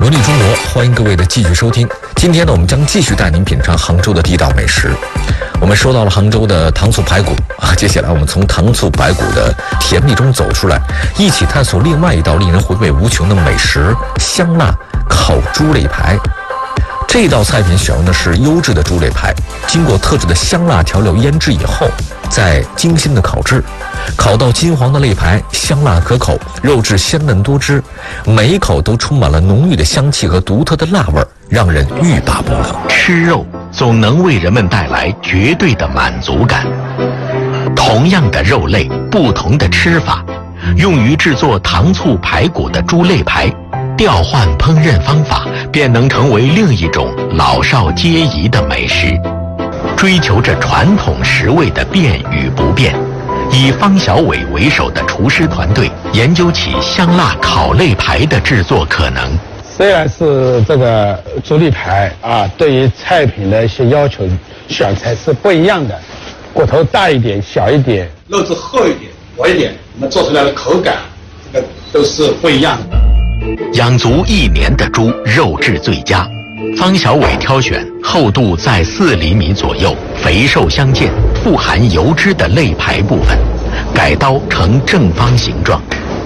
游历中国，欢迎各位的继续收听。今天呢，我们将继续带您品尝杭州的地道美食。我们说到了杭州的糖醋排骨啊，接下来我们从糖醋排骨的甜蜜中走出来，一起探索另外一道令人回味无穷的美食——香辣烤猪肋排。这道菜品选用的是优质的猪肋排，经过特制的香辣调料腌制以后，再精心的烤制，烤到金黄的肋排香辣可口，肉质鲜嫩多汁，每一口都充满了浓郁的香气和独特的辣味，让人欲罢不能。 吃肉总能为人们带来绝对的满足感。同样的肉类，不同的吃法，用于制作糖醋排骨的猪肋排，调换烹饪方法，便能成为另一种老少皆宜的美食。追求着传统食味的变与不变，以方小伟为首的厨师团队研究起香辣烤肋排的制作可能。 虽然是这个猪肋排啊，对于菜品的一些要求选材是不一样的，骨头大一点、小一点， 肉质厚一点、薄一点，我们做出来的口感，这个都是不一样的。 养足1年的猪，肉质最佳。方小伟挑选厚度在4厘米左右、肥瘦相间、富含油脂的肋排部分，改刀成正方形状。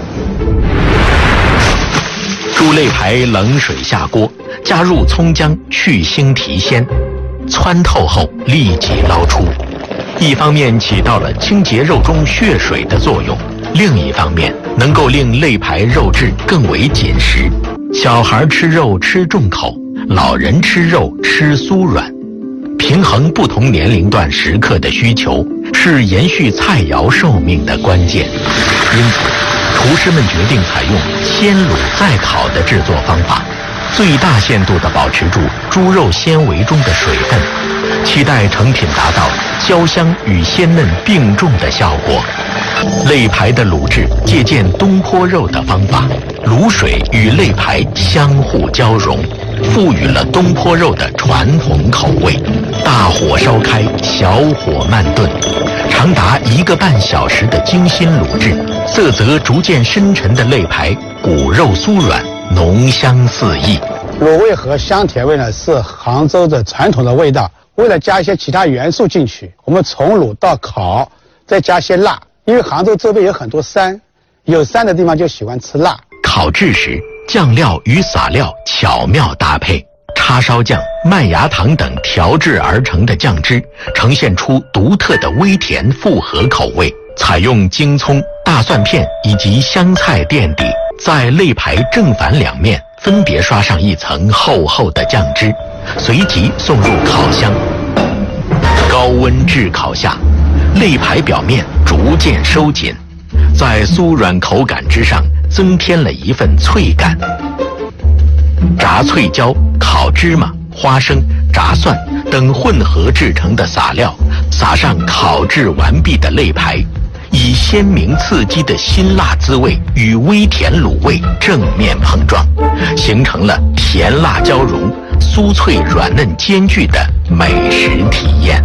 猪肋排冷水下锅，加入葱姜去腥提鲜，汆透后立即捞出。一方面起到了清洁肉中血水的作用，另一方面能够令肋排肉质更为紧实。小孩吃肉吃重口，老人吃肉吃酥软，平衡不同年龄段食客的需求，是延续菜肴寿命的关键。因此，厨师们决定采用先卤再烤的制作方法，最大限度地保持住猪肉纤维中的水分，期待成品达到焦香与鲜嫩并重的效果。肋排的卤制借鉴东坡肉的方法，卤水与肋排相互交融，赋予了东坡肉的传统口味。大火烧开，小火慢炖，长达1个半小时的精心卤制，色泽逐渐深沉的肋排，骨肉酥软，浓香四溢。 卤味和香甜味呢是杭州的传统的味道，为了加一些其他元素进去，我们从卤到烤，再加些辣。因为杭州周边有很多山，有山的地方就喜欢吃辣。 烤制时，酱料与撒料巧妙搭配，叉烧酱、麦芽糖等调制而成的酱汁，呈现出独特的微甜复合口味。采用京葱、大蒜片以及香菜垫底，在肋排正反两面分别刷上一层厚厚的酱汁，随即送入烤箱。高温炙烤下，肋排表面逐渐收紧，在酥软口感之上增添了一份脆感。炸脆椒、烤芝麻、花生、炸蒜等混合制成的撒料，撒上烤制完毕的肋排，以鲜明刺激的辛辣滋味与微甜卤味正面碰撞，形成了甜辣交融、酥脆软嫩兼具的美食体验。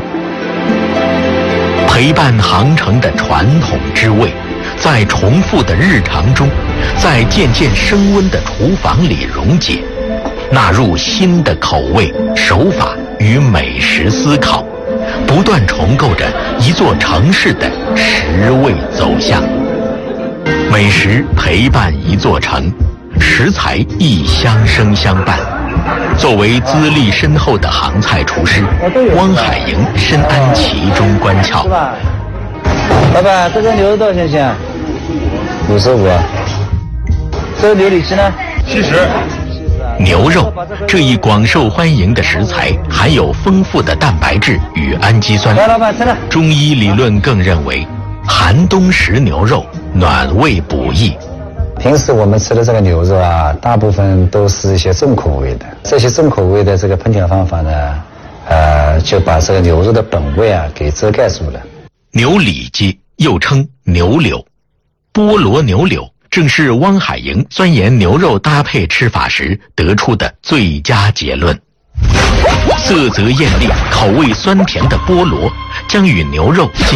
陪伴航程的传统之味，在重复的日常中，在渐渐升温的厨房里溶解，纳入新的口味、手法与美食思考，不断重构着一座城市的食味走向。美食陪伴一座城，食材亦相生相伴。作为资历深厚的杭菜厨师，汪海营深谙其中关窍。 老板，这个牛肉多少钱钱？55。这个牛里脊呢？70。 牛肉这一广受欢迎的食材，含有丰富的蛋白质与氨基酸。 来，老板，吃了。 中医理论更认为，寒冬食牛肉，暖胃补益。 平时我们吃的这个牛肉啊，大部分都是一些重口味的。这些重口味的这个烹调方法呢，就把这个牛肉的本味啊给遮盖住了。 牛里脊又称牛柳，菠萝牛柳正是汪海营钻研牛肉搭配吃法时得出的最佳结论。色泽艳丽、口味酸甜的菠萝将与牛肉